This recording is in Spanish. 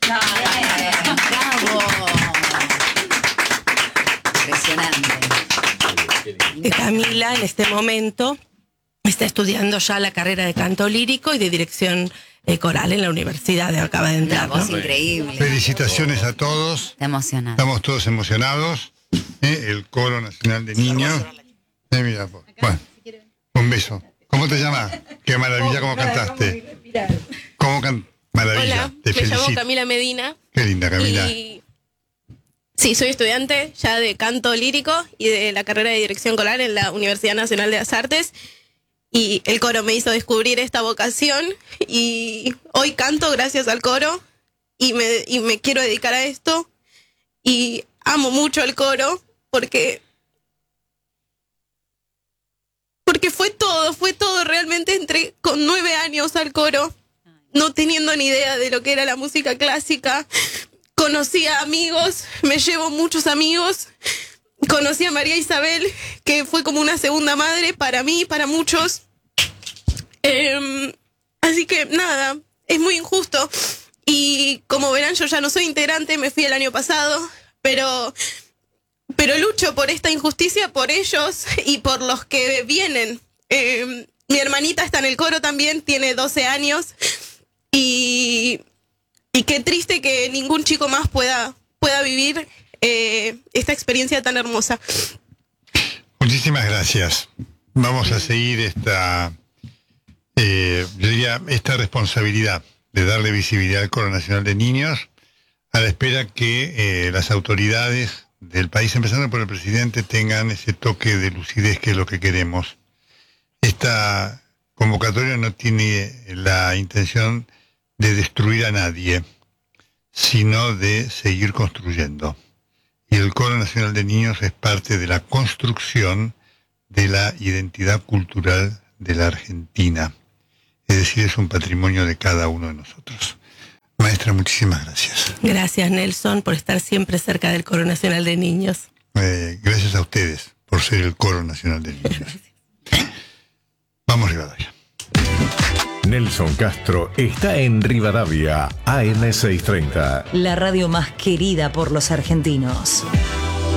¡Bravo! Impresionante. Camila en este momento está estudiando ya la carrera de canto lírico y de dirección coral en la universidad, acaba de entrar. Una voz ¿no? increíble. Felicitaciones a todos. Está emocionado. Estamos todos emocionados. El Coro Nacional de Niños. Mira, bueno, un beso. ¿Cómo te llamas? Qué maravilla cómo cantaste. Maravilla. Hola, Te me llamo felicito. Camila Medina. Qué linda, Camila. Y sí, soy estudiante ya de canto lírico y de la carrera de dirección coral en la Universidad Nacional de las Artes. Y el coro me hizo descubrir esta vocación y hoy canto gracias al coro y me quiero dedicar a esto y amo mucho el coro porque fue todo realmente. Entré con 9 años al coro, no teniendo ni idea de lo que era la música clásica. Conocí a amigos, me llevo muchos amigos. Conocí a María Isabel, que fue como una segunda madre para mí, para muchos. Así que nada, es muy injusto. Y como verán, yo ya no soy integrante, me fui el año pasado, pero lucho por esta injusticia, por ellos y por los que vienen. Mi hermanita está en el coro también, tiene 12 años. Y qué triste que ningún chico más pueda vivir esta experiencia tan hermosa. Muchísimas gracias. Vamos a seguir esta responsabilidad de darle visibilidad al Coro Nacional de Niños, a la espera que las autoridades del país, empezando por el presidente, tengan ese toque de lucidez que es lo que queremos. Esta convocatoria no tiene la intención de destruir a nadie, sino de seguir construyendo. Y el Coro Nacional de Niños es parte de la construcción de la identidad cultural de la Argentina. Es decir, es un patrimonio de cada uno de nosotros. Maestra, muchísimas gracias. Gracias, Nelson, por estar siempre cerca del Coro Nacional de Niños. Gracias a ustedes por ser el Coro Nacional de Niños. Vamos, Rivadavia. Nelson Castro está en Rivadavia, AM630. La radio más querida por los argentinos.